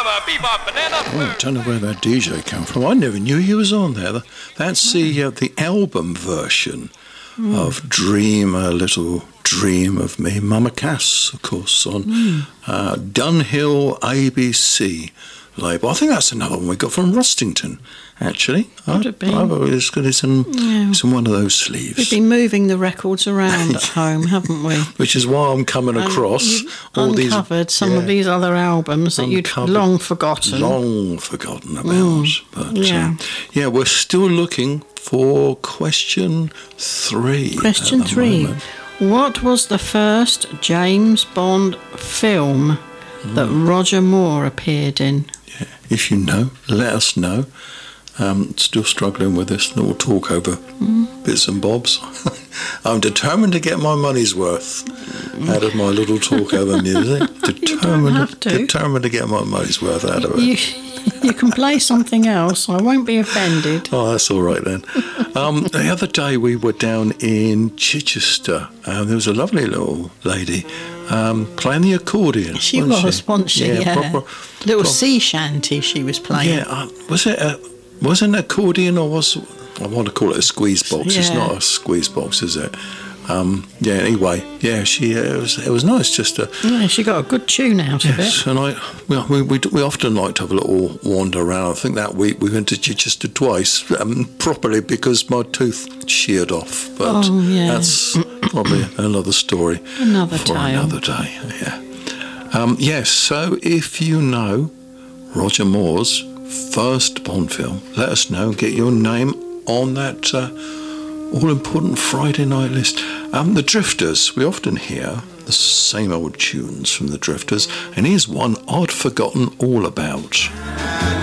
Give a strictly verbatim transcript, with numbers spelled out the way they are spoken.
Oh, I don't know where that D J came from. I never knew he was on there. That's the uh, the album version mm. of Dream a Little Dream of Me. Mama Cass, of course, on mm. uh, Dunhill A B C label. I think that's another one we got from Rustington, actually. Would it be? I've always got it in, yeah. it's in one of those sleeves. We've been moving the records around at home, haven't we? Which is why I'm coming and across all uncovered these... uncovered some yeah, of these other albums that you'd long forgotten. Long forgotten about. Mm, but yeah. Um, yeah, we're still looking for question three. Question three. Moment. What was the first James Bond film mm. that Roger Moore appeared in? Yeah. If you know, let us know. Um, still struggling with this little talk over mm. bits and bobs. I'm determined to get my money's worth out of my little talk over music. Determined, you don't have to. Determined to get my money's worth out of it. You, you can play something else. I won't be offended. Oh, that's all right then. Um, the other day we were down in Chichester. And there was a lovely little lady um, playing the accordion. She was, she? wasn't she? Yeah. yeah. Proper, little proper, sea shanty she was playing. Yeah. Uh, was it a... Was it an accordion or was... I want to call it a squeeze box. Yeah. It's not a squeeze box, is it? Um, yeah, anyway. Yeah, she. Uh, it, was, it was nice just to... Yeah, she got a good tune out yes, of it. and I, we, we, we often like to have a little wander around. I think that week we went to Chichester twice, um, properly, because my tooth sheared off. But oh, yeah. that's probably another story. Another for tale. another day, yeah. Um, yes, so if you know Roger Moore's first Bond film, let us know. Get your name on that uh, all-important Friday night list. Um, the Drifters, we often hear the same old tunes from the Drifters, and here's one I'd forgotten all about.